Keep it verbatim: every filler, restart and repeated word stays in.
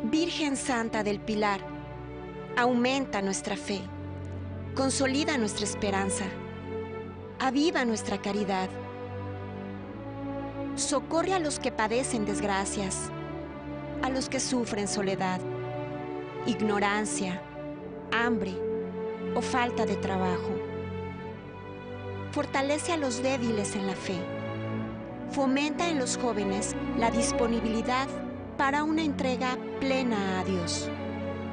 Virgen Santa del Pilar, aumenta nuestra fe, consolida nuestra esperanza, aviva nuestra caridad. Socorre a los que padecen desgracias, a los que sufren soledad, ignorancia, hambre o falta de trabajo. Fortalece a los débiles en la fe. Fomenta en los jóvenes la disponibilidad para una entrega plena a Dios.